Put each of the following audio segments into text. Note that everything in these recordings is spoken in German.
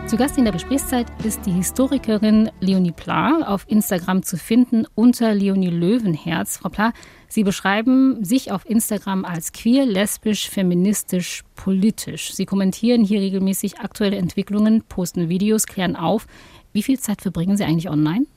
Zu Gast in der Gesprächszeit ist die Historikerin Leonie Pla, auf Instagram zu finden unter Leonie Löwenherz. Frau Pla, Sie beschreiben sich auf Instagram als queer, lesbisch, feministisch, politisch. Sie kommentieren hier regelmäßig aktuelle Entwicklungen, posten Videos, klären auf. Wie viel Zeit verbringen Sie eigentlich online?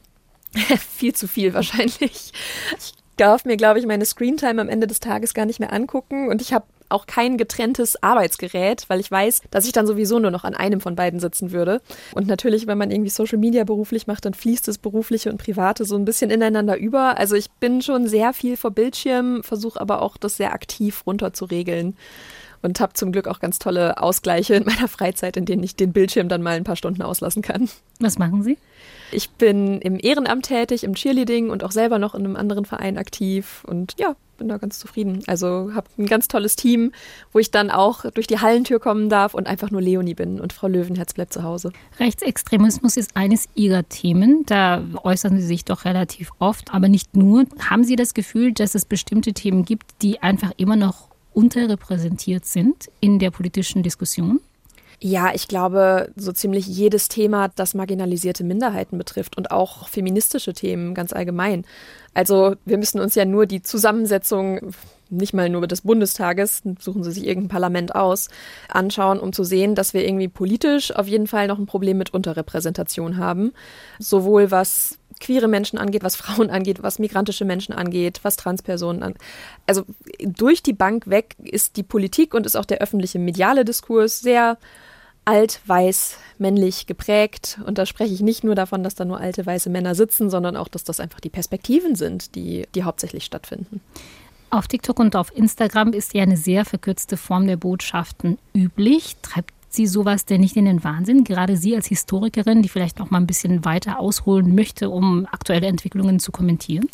Viel zu viel wahrscheinlich. Ich darf mir, glaube ich, meine Screentime am Ende des Tages gar nicht mehr angucken und ich habe auch kein getrenntes Arbeitsgerät, weil ich weiß, dass ich dann sowieso nur noch an einem von beiden sitzen würde. Und natürlich, wenn man irgendwie Social Media beruflich macht, dann fließt das Berufliche und Private so ein bisschen ineinander über. Also ich bin schon sehr viel vor Bildschirm, versuche aber auch, das sehr aktiv runter zu regeln. Und habe zum Glück auch ganz tolle Ausgleiche in meiner Freizeit, in denen ich den Bildschirm dann mal ein paar Stunden auslassen kann. Was machen Sie? Ich bin im Ehrenamt tätig, im Cheerleading und auch selber noch in einem anderen Verein aktiv und ja, bin da ganz zufrieden. Also habe ein ganz tolles Team, wo ich dann auch durch die Hallentür kommen darf und einfach nur Leonie bin und Frau Löwenherz bleibt zu Hause. Rechtsextremismus ist eines Ihrer Themen. Da äußern Sie sich doch relativ oft, aber nicht nur. Haben Sie das Gefühl, dass es bestimmte Themen gibt, die einfach immer noch unterrepräsentiert sind in der politischen Diskussion? Ja, ich glaube, so ziemlich jedes Thema, das marginalisierte Minderheiten betrifft und auch feministische Themen ganz allgemein. Also wir müssen uns ja nur die Zusammensetzung, nicht mal nur des Bundestages, suchen Sie sich irgendein Parlament aus, anschauen, um zu sehen, dass wir irgendwie politisch auf jeden Fall noch ein Problem mit Unterrepräsentation haben. Sowohl was queere Menschen angeht, was Frauen angeht, was migrantische Menschen angeht, was Transpersonen angeht. Also durch die Bank weg ist die Politik und ist auch der öffentliche mediale Diskurs sehr alt, weiß, männlich geprägt. Und da spreche ich nicht nur davon, dass da nur alte, weiße Männer sitzen, sondern auch, dass das einfach die Perspektiven sind, die hauptsächlich stattfinden. Auf TikTok und auf Instagram ist ja eine sehr verkürzte Form der Botschaften üblich. Treibt Sie sowas denn nicht in den Wahnsinn? Gerade Sie als Historikerin, die vielleicht noch mal ein bisschen weiter ausholen möchte, um aktuelle Entwicklungen zu kommentieren?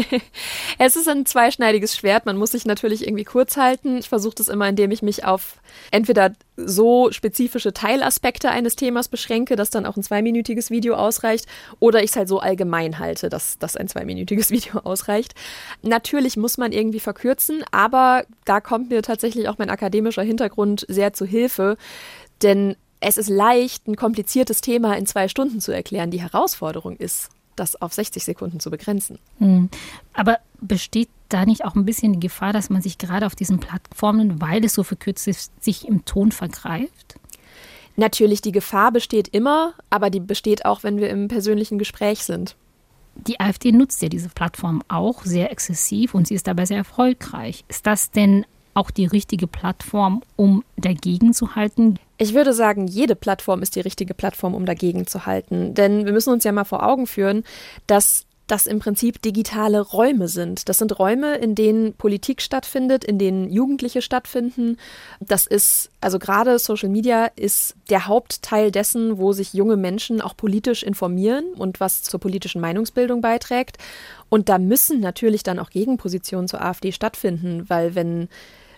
Es ist ein zweischneidiges Schwert. Man muss sich natürlich irgendwie kurz halten. Ich versuche das immer, indem ich mich auf entweder so spezifische Teilaspekte eines Themas beschränke, dass dann auch ein 2-minütiges Video ausreicht, oder ich es halt so allgemein halte, dass ein 2-minütiges Video ausreicht. Natürlich muss man irgendwie verkürzen, aber da kommt mir tatsächlich auch mein akademischer Hintergrund sehr zu Hilfe, denn es ist leicht, ein kompliziertes Thema in 2 Stunden zu erklären. Die Herausforderung ist, das auf 60 Sekunden zu begrenzen. Aber besteht da nicht auch ein bisschen die Gefahr, dass man sich gerade auf diesen Plattformen, weil es so verkürzt ist, sich im Ton vergreift? Natürlich, die Gefahr besteht immer, aber die besteht auch, wenn wir im persönlichen Gespräch sind. Die AfD nutzt ja diese Plattform auch sehr exzessiv und sie ist dabei sehr erfolgreich. Ist das denn auch die richtige Plattform, um dagegen zu halten? Ich würde sagen, jede Plattform ist die richtige Plattform, um dagegen zu halten. Denn wir müssen uns ja mal vor Augen führen, dass das im Prinzip digitale Räume sind. Das sind Räume, in denen Politik stattfindet, in denen Jugendliche stattfinden. Das ist, also gerade Social Media ist der Hauptteil dessen, wo sich junge Menschen auch politisch informieren und was zur politischen Meinungsbildung beiträgt. Und da müssen natürlich dann auch Gegenpositionen zur AfD stattfinden, weil wenn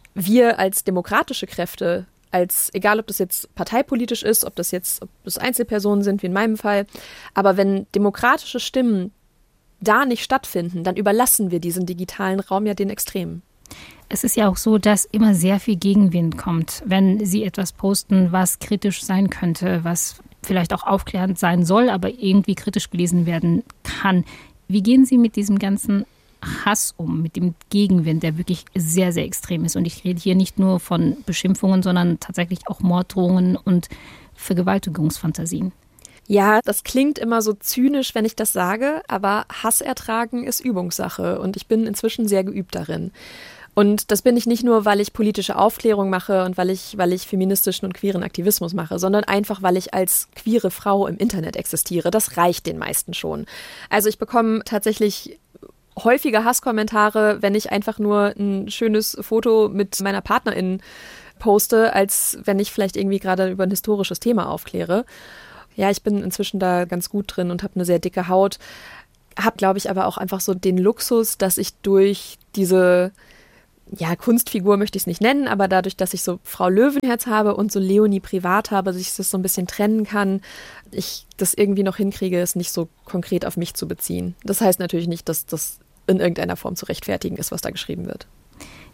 wir als demokratische Kräfte, egal ob das jetzt parteipolitisch ist, ob das Einzelpersonen sind, wie in meinem Fall, aber wenn demokratische Stimmen da nicht stattfinden, dann überlassen wir diesen digitalen Raum ja den Extremen. Es ist ja auch so, dass immer sehr viel Gegenwind kommt, wenn Sie etwas posten, was kritisch sein könnte, was vielleicht auch aufklärend sein soll, aber irgendwie kritisch gelesen werden kann. Wie gehen Sie mit diesem ganzen Hass um, mit dem Gegenwind, der wirklich sehr, sehr extrem ist? Und ich rede hier nicht nur von Beschimpfungen, sondern tatsächlich auch Morddrohungen und Vergewaltigungsfantasien. Ja, das klingt immer so zynisch, wenn ich das sage, aber Hass ertragen ist Übungssache und ich bin inzwischen sehr geübt darin. Und das bin ich nicht nur, weil ich politische Aufklärung mache und weil ich feministischen und queeren Aktivismus mache, sondern einfach, weil ich als queere Frau im Internet existiere. Das reicht den meisten schon. Also ich bekomme tatsächlich häufige Hasskommentare, wenn ich einfach nur ein schönes Foto mit meiner Partnerin poste, als wenn ich vielleicht irgendwie gerade über ein historisches Thema aufkläre. Ja, ich bin inzwischen da ganz gut drin und habe eine sehr dicke Haut. Habe, glaube ich, aber auch einfach so den Luxus, dass ich durch diese, ja, Kunstfigur möchte ich es nicht nennen, aber dadurch, dass ich so Frau Löwenherz habe und so Leonie privat habe, dass ich das so ein bisschen trennen kann, ich das irgendwie noch hinkriege, es nicht so konkret auf mich zu beziehen. Das heißt natürlich nicht, dass das in irgendeiner Form zu rechtfertigen ist, was da geschrieben wird.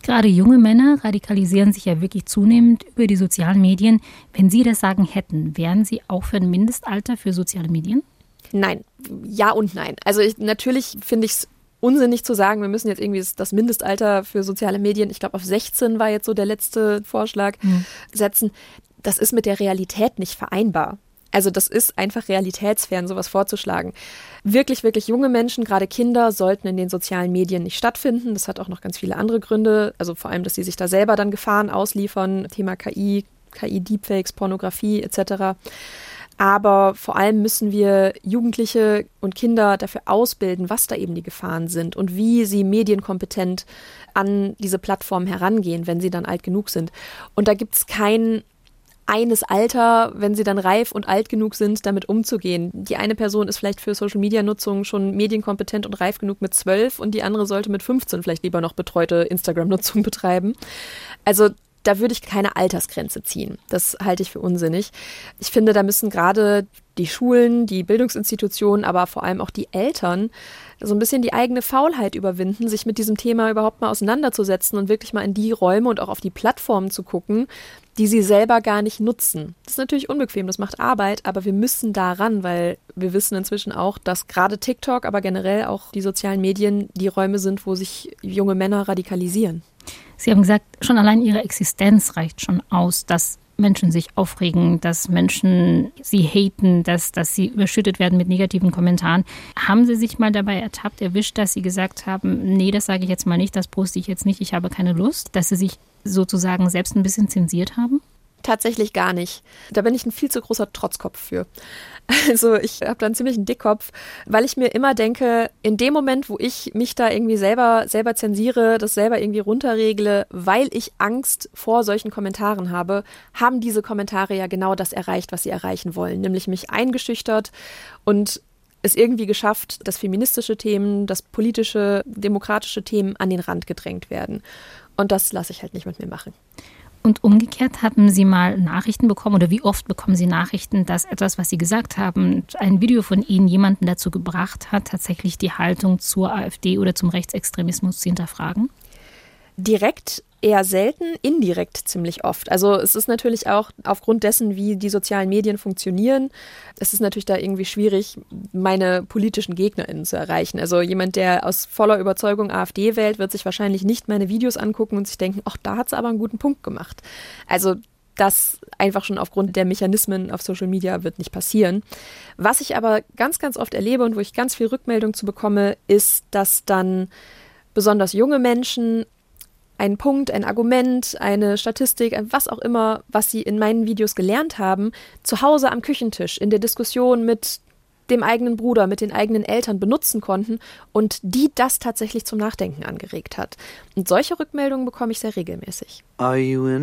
Gerade junge Männer radikalisieren sich ja wirklich zunehmend über die sozialen Medien. Wenn Sie das Sagen hätten, wären Sie auch für ein Mindestalter für soziale Medien? Nein, ja und nein. Also natürlich finde ich es unsinnig zu sagen, wir müssen jetzt irgendwie das Mindestalter für soziale Medien, ich glaube auf 16 war jetzt so der letzte Vorschlag, setzen. Das ist mit der Realität nicht vereinbar. Also das ist einfach realitätsfern, sowas vorzuschlagen. Wirklich, wirklich junge Menschen, gerade Kinder, sollten in den sozialen Medien nicht stattfinden. Das hat auch noch ganz viele andere Gründe. Also vor allem, dass sie sich da selber dann Gefahren ausliefern. Thema KI, Deepfakes, Pornografie etc. Aber vor allem müssen wir Jugendliche und Kinder dafür ausbilden, was da eben die Gefahren sind und wie sie medienkompetent an diese Plattformen herangehen, wenn sie dann alt genug sind. Und da gibt es kein eines Alter, wenn sie dann reif und alt genug sind, damit umzugehen. Die eine Person ist vielleicht für Social-Media-Nutzung schon medienkompetent und reif genug mit 12 und die andere sollte mit 15 vielleicht lieber noch betreute Instagram-Nutzung betreiben. Also da würde ich keine Altersgrenze ziehen. Das halte ich für unsinnig. Ich finde, da müssen gerade die Schulen, die Bildungsinstitutionen, aber vor allem auch die Eltern so ein bisschen die eigene Faulheit überwinden, sich mit diesem Thema überhaupt mal auseinanderzusetzen und wirklich mal in die Räume und auch auf die Plattformen zu gucken, die sie selber gar nicht nutzen. Das ist natürlich unbequem, das macht Arbeit, aber wir müssen da ran, weil wir wissen inzwischen auch, dass gerade TikTok, aber generell auch die sozialen Medien die Räume sind, wo sich junge Männer radikalisieren. Sie haben gesagt, schon allein Ihre Existenz reicht schon aus, dass Menschen sich aufregen, dass Menschen sie haten, dass sie überschüttet werden mit negativen Kommentaren. Haben Sie sich mal dabei erwischt, dass Sie gesagt haben, nee, das sage ich jetzt mal nicht, das poste ich jetzt nicht, ich habe keine Lust, dass Sie sich sozusagen selbst ein bisschen zensiert haben? Tatsächlich gar nicht. Da bin ich ein viel zu großer Trotzkopf für. Also ich habe da einen ziemlichen Dickkopf, weil ich mir immer denke, in dem Moment, wo ich mich da irgendwie selber zensiere, das selber irgendwie runterregle, weil ich Angst vor solchen Kommentaren habe, haben diese Kommentare ja genau das erreicht, was sie erreichen wollen, nämlich mich eingeschüchtert und es irgendwie geschafft, dass feministische Themen, dass politische, demokratische Themen an den Rand gedrängt werden. Und das lasse ich halt nicht mit mir machen. Und umgekehrt, haben Sie mal Nachrichten bekommen oder wie oft bekommen Sie Nachrichten, dass etwas, was Sie gesagt haben, ein Video von Ihnen jemanden dazu gebracht hat, tatsächlich die Haltung zur AfD oder zum Rechtsextremismus zu hinterfragen? Direkt eher selten, indirekt ziemlich oft. Also es ist natürlich auch aufgrund dessen, wie die sozialen Medien funktionieren, es ist natürlich da irgendwie schwierig, meine politischen GegnerInnen zu erreichen. Also jemand, der aus voller Überzeugung AfD wählt, wird sich wahrscheinlich nicht meine Videos angucken und sich denken, ach, da hat sie aber einen guten Punkt gemacht. Also das einfach schon aufgrund der Mechanismen auf Social Media wird nicht passieren. Was ich aber ganz, ganz oft erlebe und wo ich ganz viel Rückmeldung zu bekomme, ist, dass dann besonders junge Menschen ein Punkt, ein Argument, eine Statistik, was auch immer, was sie in meinen Videos gelernt haben, zu Hause am Küchentisch in der Diskussion mit dem eigenen Bruder, mit den eigenen Eltern benutzen konnten und die das tatsächlich zum Nachdenken angeregt hat. Und solche Rückmeldungen bekomme ich sehr regelmäßig.